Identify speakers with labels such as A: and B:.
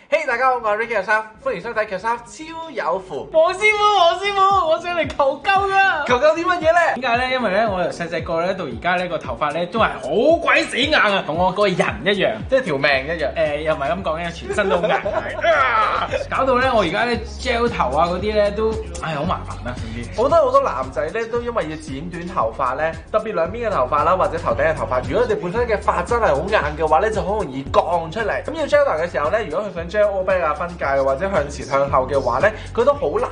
A: 嘿，大家好，我係 Ricky 阿三，歡迎收睇《劇三超有符》。
B: 黃師傅，我上嚟求救啊！
A: 求救啲乜嘢咧？
B: 點解咧？因為咧，我由細細個咧到而家咧個頭髮咧都係好鬼死硬啊，同我個人一樣，
A: 即係條命一樣。
B: 又唔係咁講嘅，全身都好硬，搞到咧我而家咧 gel 頭啊嗰啲咧都好麻煩啦，總之
A: 好多男仔咧都因為要剪短頭髮咧，特別兩邊嘅頭髮啦，或者頭頂嘅頭髮，如果你哋本身嘅髮質係好硬嘅話咧，就好容易降出嚟。咁要 gel 頭嘅時候咧，如果佢想 gel all back 啊分界或者向前向後嘅話咧，佢都好難